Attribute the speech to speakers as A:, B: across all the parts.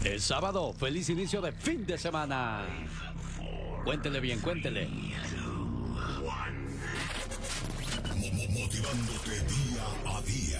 A: Es sábado, feliz inicio de fin de semana. Cuéntele bien, cuéntele.
B: Motivándote día a día.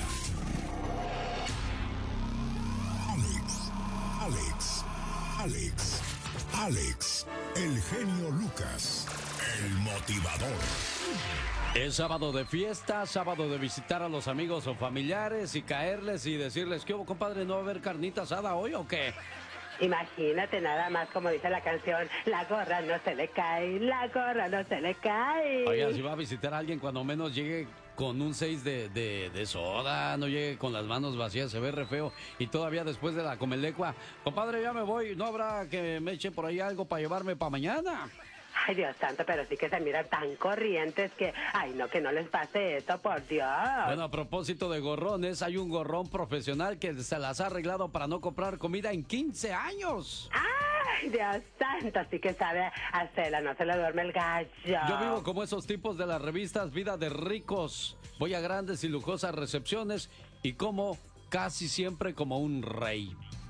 B: Alex, el genio Lucas, el motivador.
A: Es sábado de fiesta, sábado de visitar a los amigos o familiares y caerles y decirles, ¿qué hubo, compadre? ¿No va a haber carnita asada hoy o qué?
C: Imagínate nada más como dice la canción, la gorra no se le cae, la gorra no se le cae.
A: Oiga, si va a visitar a alguien, cuando menos llegue con un 6 de soda, no llegue con las manos vacías, se ve re feo. Y todavía después de la comelecua, compadre, ya me voy, ¿no habrá que me eche por ahí algo para llevarme para mañana?
C: Ay, Dios santo, pero sí que se miran tan corrientes que, ay, no, que no les pase esto, por Dios.
A: Bueno, a propósito de gorrones, hay un gorrón profesional que se las ha arreglado para no comprar comida en 15 años.
C: Ay, Dios santo, sí que sabe hacerla, no se le duerme el gallo.
A: Yo vivo como esos tipos de las revistas Vida de Ricos. Voy a grandes y lujosas recepciones y como casi siempre como un rey.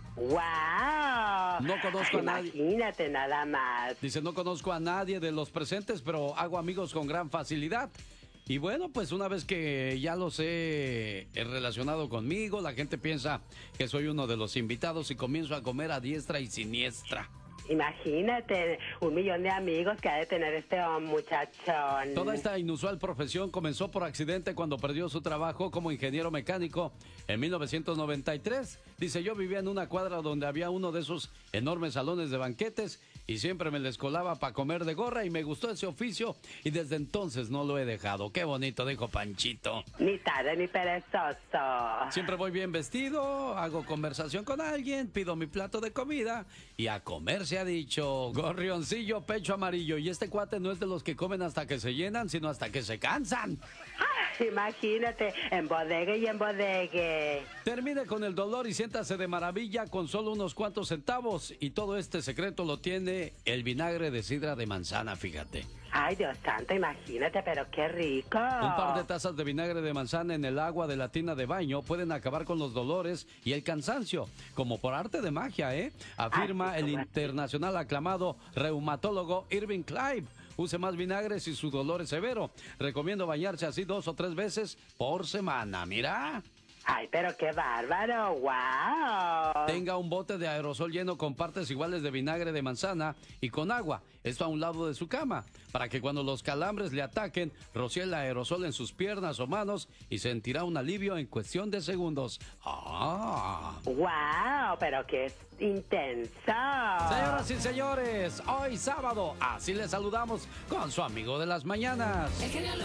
C: ¡Wow!
A: No conozco a nadie.
C: Imagínate nada más.
A: Dice, no conozco a nadie de los presentes, pero hago amigos con gran facilidad. Y bueno, pues una vez que ya los he relacionado conmigo, la gente piensa que soy uno de los invitados y comienzo a comer a diestra y siniestra.
C: Imagínate, 1 millón de amigos que ha de tener este muchachón.
A: Toda esta inusual profesión comenzó por accidente cuando perdió su trabajo como ingeniero mecánico en 1993. Dice, yo vivía en una cuadra donde había uno de esos enormes salones de banquetes y siempre me les colaba para comer de gorra y me gustó ese oficio y desde entonces no lo he dejado. Qué bonito, dijo Panchito.
C: Ni tarde ni perezoso.
A: Siempre voy bien vestido, hago conversación con alguien, pido mi plato de comida y a comer se ha dicho. Gorrioncillo, pecho amarillo. Y este cuate no es de los que comen hasta que se llenan, sino hasta que se cansan.
C: Ay, imagínate, en bodegue y en bodegue.
A: Termine con el dolor y siéntase de maravilla con solo unos cuantos centavos. Y todo este secreto lo tiene el vinagre de sidra de manzana, fíjate.
C: Ay, Dios santo, imagínate, pero qué rico.
A: Un par de tazas de vinagre de manzana en el agua de la tina de baño pueden acabar con los dolores y el cansancio, como por arte de magia, afirma el internacional aclamado reumatólogo Irving Clive. Use más vinagre si su dolor es severo. Recomiendo bañarse así 2 o 3 veces por semana. Mira.
C: Ay, pero qué bárbaro, wow.
A: Tenga un bote de aerosol lleno con partes iguales de vinagre de manzana y con agua. Esto a un lado de su cama, para que cuando los calambres le ataquen, rocíe el aerosol en sus piernas o manos y sentirá un alivio en cuestión de segundos. ¡Ah!
C: ¡Wow! Pero qué intenso.
A: Señoras y señores, hoy sábado, así les saludamos con su amigo de las mañanas.
D: El genio